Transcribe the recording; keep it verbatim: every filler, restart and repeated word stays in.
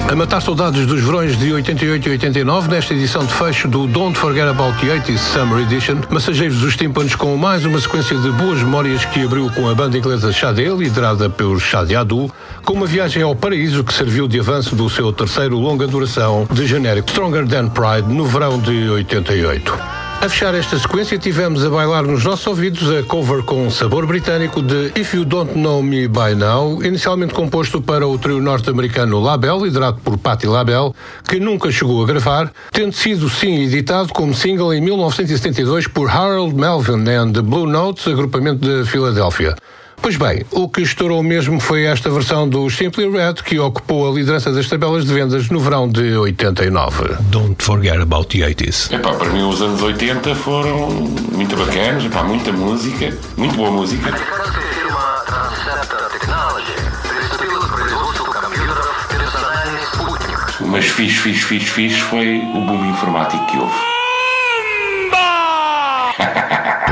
A matar saudades dos verões de oitenta e oito e oitenta e nove, nesta edição de fecho do Don't Forget About the eighties Summer Edition, massagei-vos os tímpanos com mais uma sequência de boas memórias que abriu com a banda inglesa Sade, liderada pelo Shadi Adu, com uma viagem ao paraíso que serviu de avanço do seu terceiro longa duração de genérico Stronger Than Pride no verão de oitenta e oito. A fechar esta sequência, tivemos a bailar nos nossos ouvidos a cover com sabor britânico de If You Don't Know Me By Now, inicialmente composto para o trio norte-americano Labelle, liderado por Patti LaBelle, que nunca chegou a gravar, tendo sido sim editado como single em mil novecentos e setenta e dois por Harold Melvin and the Blue Notes, agrupamento de Filadélfia. Pois bem, o que estourou mesmo foi esta versão do Simply Red, que ocupou a liderança das tabelas de vendas no verão de oitenta e nove. Don't forget about the eighties. Epá, para mim os anos oitenta foram muito bacanas, epá, muita música, muito boa música. Mas fixe, fixe, fixe, fixe foi o boom informático que houve.